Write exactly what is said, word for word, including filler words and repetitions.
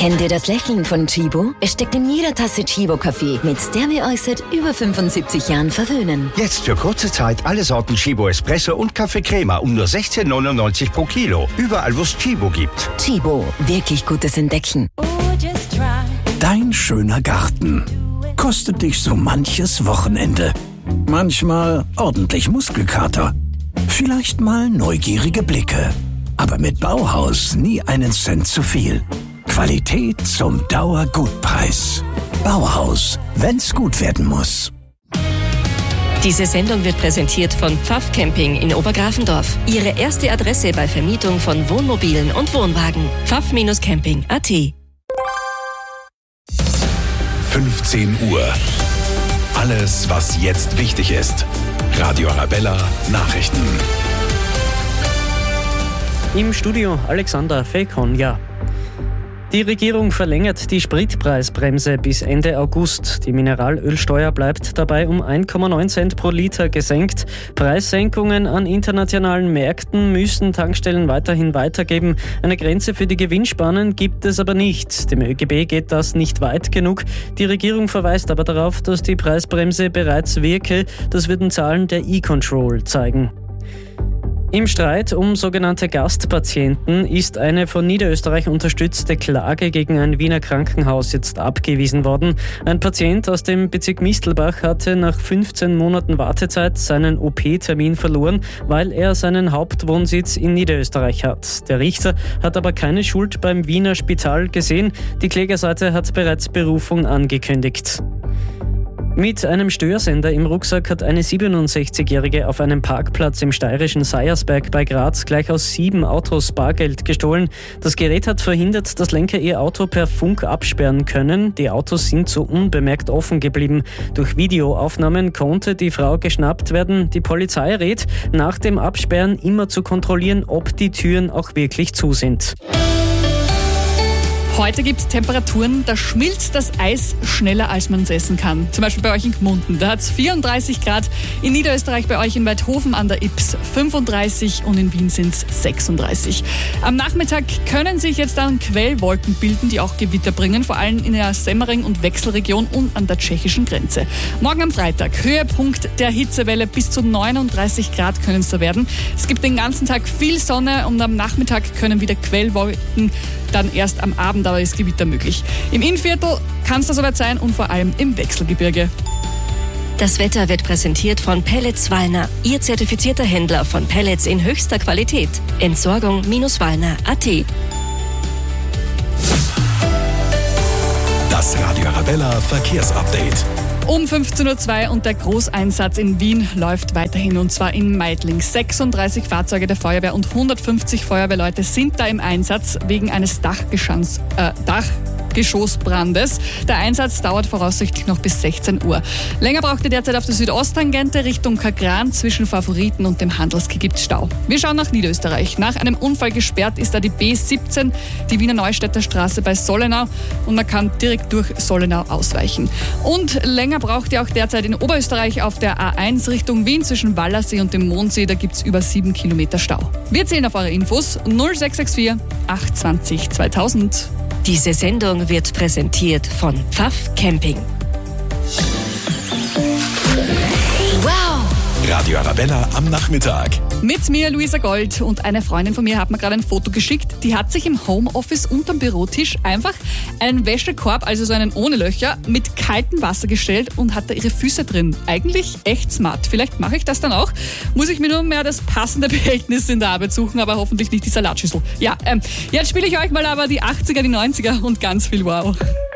Kennt ihr das Lächeln von Chibo? Es steckt in jeder Tasse Chibo-Kaffee, mit der wir euch seit über fünfundsiebzig Jahren verwöhnen. Jetzt für kurze Zeit alle Sorten Chibo Espresso und Kaffee Crema um nur sechzehn neunundneunzig pro Kilo. Überall, wo es Chibo gibt. Chibo, wirklich gutes Entdecken. Dein schöner Garten kostet dich so manches Wochenende. Manchmal ordentlich Muskelkater. Vielleicht mal neugierige Blicke. Aber mit Bauhaus nie einen Cent zu viel. Qualität zum Dauergutpreis. Bauhaus, wenn's gut werden muss. Diese Sendung wird präsentiert von Pfaff Camping in Obergrafendorf. Ihre erste Adresse bei Vermietung von Wohnmobilen und Wohnwagen. pfaff Camping punkt a t. fünfzehn Uhr. Alles, was jetzt wichtig ist. Radio Arabella Nachrichten. Im Studio Alexander Felkonja. Die Regierung verlängert die Spritpreisbremse bis Ende August. Die Mineralölsteuer bleibt dabei um eins Komma neun Cent pro Liter gesenkt. Preissenkungen an internationalen Märkten müssen Tankstellen weiterhin weitergeben. Eine Grenze für die Gewinnspannen gibt es aber nicht. Dem ÖGB geht das nicht weit genug. Die Regierung verweist aber darauf, dass die Preisbremse bereits wirke. Das würden Zahlen der E-Control zeigen. Im Streit um sogenannte Gastpatienten ist eine von Niederösterreich unterstützte Klage gegen ein Wiener Krankenhaus jetzt abgewiesen worden. Ein Patient aus dem Bezirk Mistelbach hatte nach fünfzehn Monaten Wartezeit seinen O P-Termin verloren, weil er seinen Hauptwohnsitz in Niederösterreich hat. Der Richter hat aber keine Schuld beim Wiener Spital gesehen. Die Klägerseite hat bereits Berufung angekündigt. Mit einem Störsender im Rucksack hat eine siebenundsechzigjährige auf einem Parkplatz im steirischen Seiersberg bei Graz gleich aus sieben Autos Bargeld gestohlen. Das Gerät hat verhindert, dass Lenker ihr Auto per Funk absperren können. Die Autos sind so unbemerkt offen geblieben. Durch Videoaufnahmen konnte die Frau geschnappt werden. Die Polizei rät, nach dem Absperren immer zu kontrollieren, ob die Türen auch wirklich zu sind. Heute gibt es Temperaturen, da schmilzt das Eis schneller, als man es essen kann. Zum Beispiel bei euch in Gmunden, da hat es vierunddreißig Grad. In Niederösterreich bei euch in Weidhofen an der Ips fünfunddreißig und in Wien sind es sechsunddreißig. Am Nachmittag können sich jetzt dann Quellwolken bilden, die auch Gewitter bringen, vor allem in der Semmering- und Wechselregion und an der tschechischen Grenze. Morgen am Freitag, Höhepunkt der Hitzewelle, bis zu neununddreißig Grad können es da werden. Es gibt den ganzen Tag viel Sonne und am Nachmittag können wieder Quellwolken, dann erst am Abend aber ist Gewitter möglich. Im Innviertel kann es da soweit sein und vor allem im Wechselgebirge. Das Wetter wird präsentiert von Pellets Wallner, Ihr zertifizierter Händler von Pellets in höchster Qualität. Entsorgung Wallner punkt a t. Das Radio Arabella Verkehrsupdate. Um fünfzehn Uhr zwei und der Großeinsatz in Wien läuft weiterhin und zwar in Meidling. sechsunddreißig Fahrzeuge der Feuerwehr und hundertfünfzig Feuerwehrleute sind da im Einsatz wegen eines Dachgeschans, äh, Dachgeschossbrandes. Der Einsatz dauert voraussichtlich noch bis sechzehn Uhr. Länger braucht ihr derzeit auf der Südosttangente Richtung Kagran. Zwischen Favoriten und dem Handelski gibt es Stau. Wir schauen nach Niederösterreich. Nach einem Unfall gesperrt ist da die B siebzehn, die Wiener Neustädter Straße bei Sollenau und man kann direkt durch Sollenau ausweichen. Und länger braucht ihr auch derzeit in Oberösterreich auf der A eins Richtung Wien zwischen Wallersee und dem Mondsee. Da gibt es über sieben Kilometer Stau. Wir zählen auf eure Infos null sechs sechs vier acht zwanzig zweitausend. Diese Sendung wird präsentiert von Pfaff Camping. Wow! Radio Arabella am Nachmittag. Mit mir, Luisa Gold, und eine Freundin von mir hat mir gerade ein Foto geschickt. Die hat sich im Homeoffice unterm Bürotisch einfach einen Wäschekorb, also so einen ohne Löcher, mit kaltem Wasser gestellt und hat da ihre Füße drin. Eigentlich echt smart. Vielleicht mache ich das dann auch. Muss ich mir nur mehr das passende Behältnis in der Arbeit suchen, aber hoffentlich nicht die Salatschüssel. Ja, ähm, jetzt spiele ich euch mal aber die achtziger, die neunziger und ganz viel Wow.